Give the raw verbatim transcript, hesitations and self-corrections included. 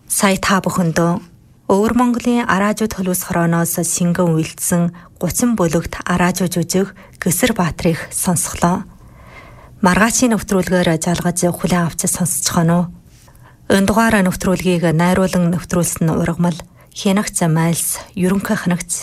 Сая та бүхэндөө Өвөр Монголын Араажууд хөлөөс хорооноос шингэн үйлдсэн гучин бүлэгт Араажуу жүжиг Гэсэр Баатрих сонсголоо. Маргаачийн нэвтрүүлгээр жалгаж хүлээн авч сонсцохоно. Энэ дугаар нэвтрүүлгийг найруулан нэвтрүүлсэн ургамал Хянагч Майлс, ерөнхий ханагч